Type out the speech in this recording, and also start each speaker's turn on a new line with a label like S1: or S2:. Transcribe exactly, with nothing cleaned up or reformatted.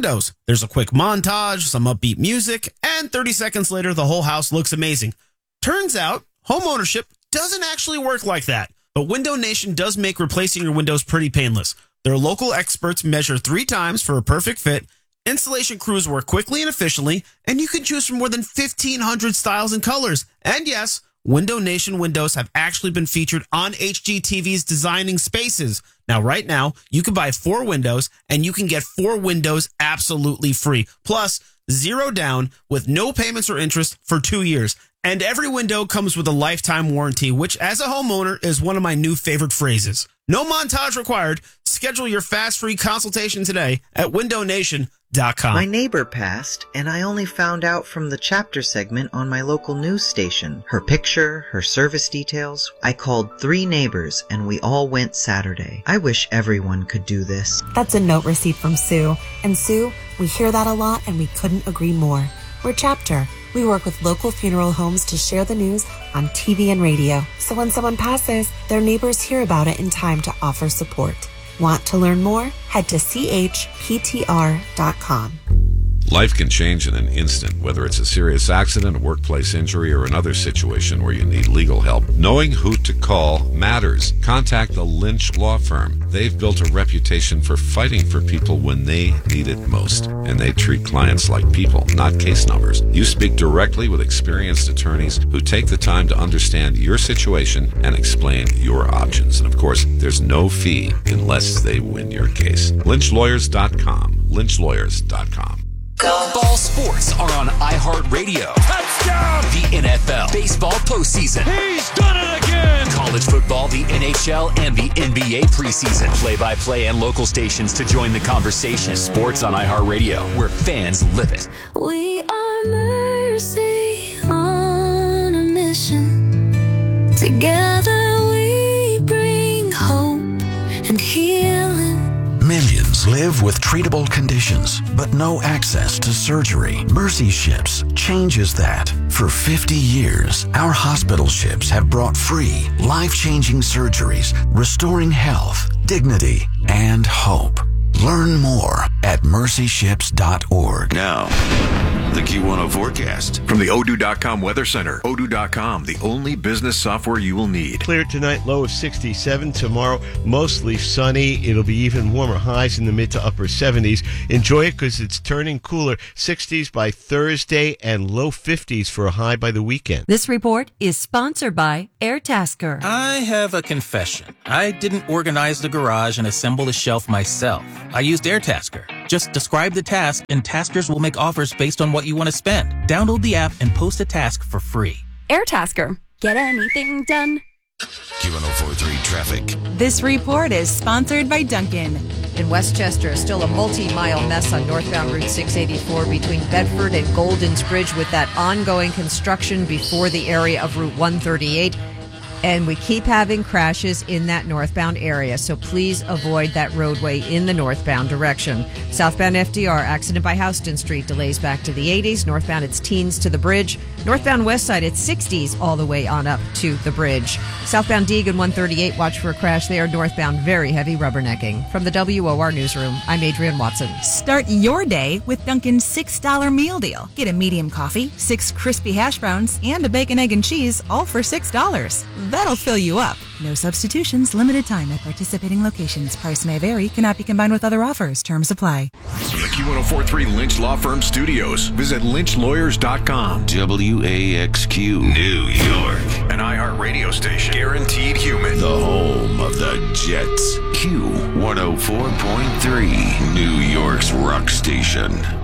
S1: windows. There's a quick montage, some upbeat music, and thirty seconds later, the whole house looks amazing. Turns out, homeownership doesn't actually work like that. But Window Nation does make replacing your windows pretty painless. Their local experts measure three times for a perfect fit. Installation crews work quickly and efficiently, and you can choose from more than fifteen hundred styles and colors. And yes, Window Nation windows have actually been featured on H G T V's Designing Spaces. Now, right now, you can buy four windows, and you can get four windows absolutely free. Plus, zero down with no payments or interest for two years. And every window comes with a lifetime warranty, which as a homeowner is one of my new favorite phrases. No montage required. Schedule your fast free consultation today at window nation dot com.
S2: My neighbor passed, and I only found out from the chapter segment on my local news station. Her picture, her service details. I called three neighbors, and we all went Saturday. I wish everyone could do this.
S3: That's a note received from Sue. And Sue, we hear that a lot, and we couldn't agree more. We're Chapter. We work with local funeral homes to share the news on T V and radio. So when someone passes, their neighbors hear about it in time to offer support. Want to learn more? Head to c h p t r dot com.
S4: Life can change in an instant, whether it's a serious accident, a workplace injury, or another situation where you need legal help. Knowing who to call matters. Contact the Lynch Law Firm. They've built a reputation for fighting for people when they need it most, and they treat clients like people, not case numbers. You speak directly with experienced attorneys who take the time to understand your situation and explain your options. And of course, there's no fee unless they win your case. lynch lawyers dot com. lynch lawyers dot com.
S5: Ball sports are on iHeartRadio. Touchdown! The N F L, baseball postseason. He's done it again! College football, the N H L, and the N B A preseason. Play-by-play and local stations to join the conversation. Sports on iHeartRadio, where fans live it.
S6: We are Mercy on a mission. Together we bring hope and healing.
S7: Millions live with treatable conditions, but no access to surgery. Mercy Ships changes that. For fifty years, our hospital ships have brought free, life-changing surgeries, restoring health, dignity, and hope. Learn more at mercy ships dot org.
S8: Now, the Q one oh forecast from the Odoo dot com Weather Center. Odoo dot com, the only business software you will need.
S9: Clear tonight, low of sixty-seven. Tomorrow, mostly sunny. It'll be even warmer. Highs in the mid to upper seventies. Enjoy it because it's turning cooler. sixties by Thursday and low fifties for a high by the weekend.
S10: This report is sponsored by Airtasker.
S11: I have a confession. I didn't organize the garage and assemble the shelf myself. I used Airtasker. Just describe the task, and taskers will make offers based on what you want to spend. Download the app and post a task for free.
S12: Airtasker. Get anything done.
S8: Q one oh four point three traffic.
S10: This report is sponsored by Dunkin'.
S13: In Westchester, still a multi-mile mess on northbound Route six eighty-four between Bedford and Goldens Bridge with that ongoing construction before the area of Route one thirty-eight. And we keep having crashes in that northbound area, so please avoid that roadway in the northbound direction. Southbound F D R, accident by Houston Street, delays back to the eighties. Northbound, it's teens to the bridge. Northbound West Side, it's sixties all the way on up to the bridge. Southbound Deegan one thirty-eight, watch for a crash there. Northbound, very heavy rubbernecking. From the W O R Newsroom, I'm Adrienne Watson.
S10: Start your day with Dunkin's six dollar meal deal. Get a medium coffee, six crispy hash browns, and a bacon, egg, and cheese, all for six dollars. That'll fill you up. No substitutions, limited time at participating locations. Price may vary, cannot be combined with other offers. Terms apply.
S8: The Q one oh four point three Lynch Law Firm Studios. Visit lynch lawyers dot com.
S4: W A X Q, New York.
S8: An iHeart radio station. Guaranteed human.
S4: The home of the Jets. Q one oh four point three, New York's rock station.